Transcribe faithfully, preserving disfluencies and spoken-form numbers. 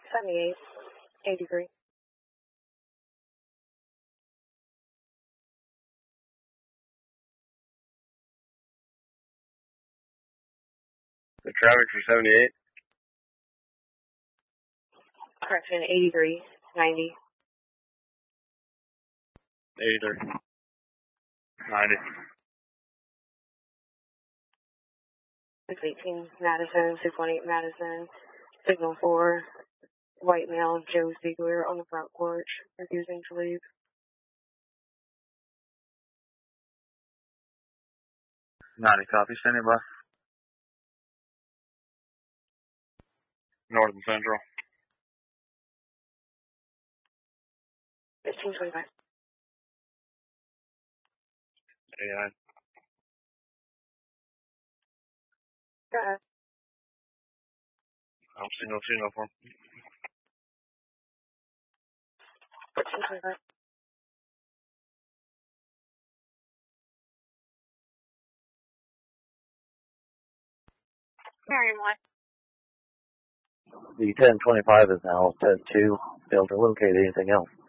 seventy-eight, eighty-three. The traffic for seventy-eight. Correction, eighty-three, ninety. eighty-three. ninety. six eighteen, Madison, six one eight, Madison, signal four, white male, Joe Ziegler on the front porch, refusing to leave. ninety, copy, standing by. North and Central. fifteen twenty-five. eighty-nine. Go ahead. I'm single, single for. fourteen twenty-five. Marion one. The ten twenty-five is now ten two. Failed to locate anything else.